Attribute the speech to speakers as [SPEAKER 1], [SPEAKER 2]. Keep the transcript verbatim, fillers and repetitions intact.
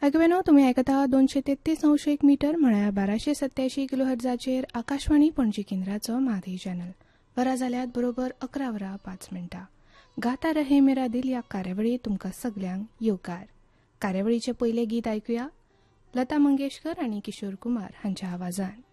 [SPEAKER 1] ऐकवेनो तुम्ही ऐकता दोनशे तेहतीस अंश एक मीटर म्हळ्यार बाराशे सत्याऐंशी किलो हर्जाचेर आकाशवाणी पणजी केंद्राचो माधी चॅनल. वरां जाल्यात बरोबर अकरा वरां पाच मिनटां. गाता रहे मेरा दिल या कार्यावळीत तुमकां सगल्यांक येवकार. कार्यावळीचे पयले गीत ऐकुया लता मंगेशकर आनी किशोर कुमार हांच्या आवाजान.